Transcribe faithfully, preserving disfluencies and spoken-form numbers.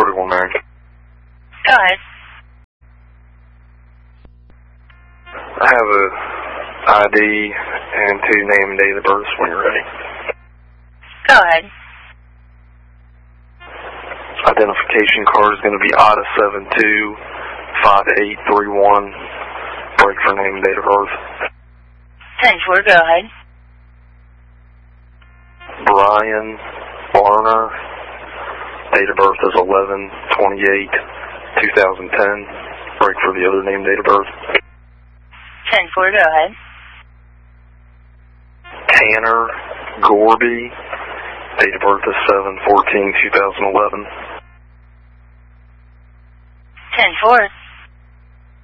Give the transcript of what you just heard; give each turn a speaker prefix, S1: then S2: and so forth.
S1: forty-one, Mary.
S2: Go ahead.
S1: I have a I D and two name and date of birth when you're ready.
S2: Go ahead.
S1: Identification card is going to be A D A seven two five eight three one. Break for name and date of birth.
S2: ten four, go ahead.
S1: Brian Barner. Date of birth is eleven twenty-eight two thousand ten. Break for the other name and date of birth.
S2: ten four, go ahead.
S1: Tanner Gorby. Date of birth is seven fourteen two thousand eleven.
S2: ten four.